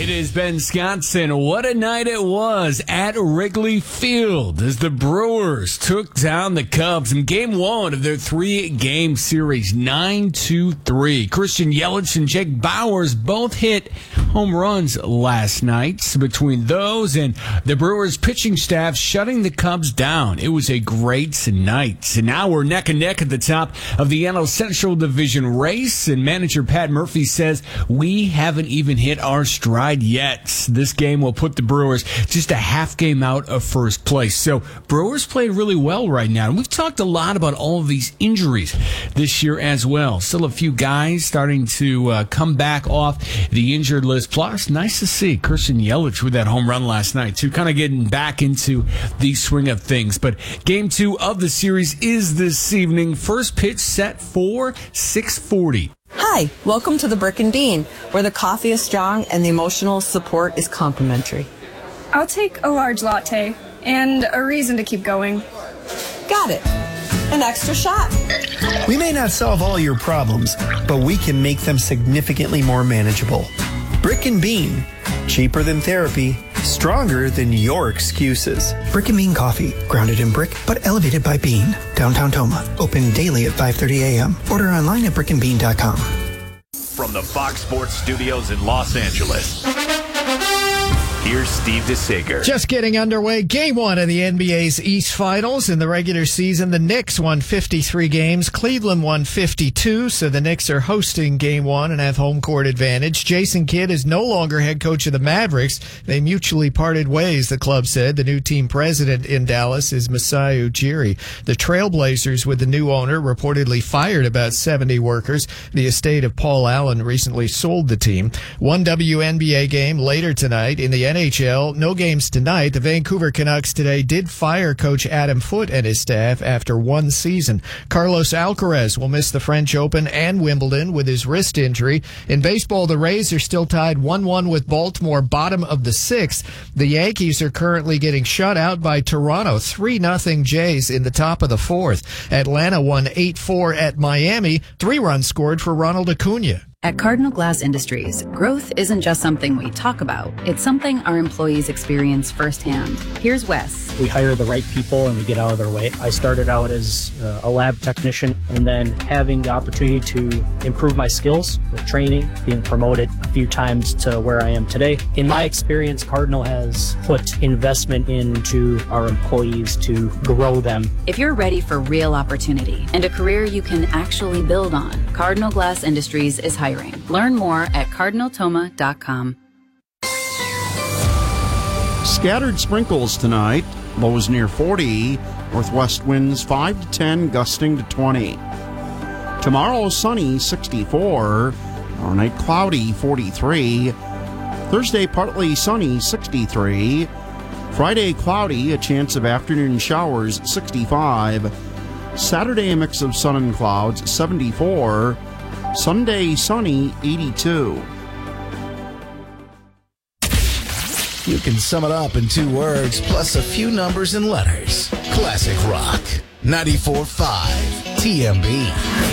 It is Ben Scottson. What a night it was at Wrigley Field as the Brewers took down the Cubs in Game 1 of their 3-game series, 9-3. Christian Yelich and Jake Bauers both hit home runs last night. Between those and the Brewers pitching staff shutting the Cubs down, it was a great night. And now we're neck and neck at the top of the NL Central Division race, and manager Pat Murphy says we haven't even hit our stride yet. This game will put the Brewers just a half game out of first place. So Brewers played really well right now. And we've talked a lot about all of these injuries this year as well. Still a few guys starting to come back off the injured list. Plus, nice to see Christian Yelich with that home run last night, too. Kind of getting back into the swing of things. But Game 2 of the series is this evening. First pitch set for 6:40. Hi, welcome to the Brick and Bean, where the coffee is strong and the emotional support is complimentary. I'll take a large latte and a reason to keep going. Got it. An extra shot. We may not solve all your problems, but we can make them significantly more manageable. Brick and Bean, cheaper than therapy, stronger than your excuses. Brick and Bean coffee, grounded in brick, but elevated by bean. Downtown Toma, open daily at 5:30 a.m. Order online at brickandbean.com. From the Fox Sports Studios in Los Angeles, here's Steve DeSager. Just getting underway. Game 1 of the NBA's East Finals. In the regular season, the Knicks won 53 games. Cleveland won 52, so the Knicks are hosting Game 1 and have home court advantage. Jason Kidd is no longer head coach of the Mavericks. They mutually parted ways, the club said. The new team president in Dallas is Masai Ujiri. The Trailblazers, with the new owner, reportedly fired about 70 workers. The estate of Paul Allen recently sold the team. One WNBA game later tonight. In the NHL, no games tonight. The Vancouver Canucks today did fire coach Adam Foote and his staff after one season. Carlos Alcaraz will miss the French Open and Wimbledon with his wrist injury. In baseball, the Rays are still tied 1-1 with Baltimore, bottom of the 6th. The Yankees are currently getting shut out by Toronto, 3-0 Jays in the top of the 4th. Atlanta won 8-4 at Miami. 3 runs scored for Ronald Acuna. At Cardinal Glass Industries, growth isn't just something we talk about. It's something our employees experience firsthand. Here's Wes. We hire the right people and we get out of their way. I started out as a lab technician, and then having the opportunity to improve my skills with training, being promoted a few times to where I am today. In my experience, Cardinal has put investment into our employees to grow them. If you're ready for real opportunity and a career you can actually build on, Cardinal Glass Industries is hiring. Learn more at cardinaltoma.com. Scattered sprinkles tonight. Lows near 40. Northwest winds 5 to 10, gusting to 20. Tomorrow, sunny, 64. Tomorrow night, cloudy, 43. Thursday, partly sunny, 63. Friday, cloudy, a chance of afternoon showers, 65. Saturday, a mix of sun and clouds, 74. Sunday, sunny, 82. You can sum it up in 2 words, plus a few numbers and letters. Classic Rock. 94.5 TMB.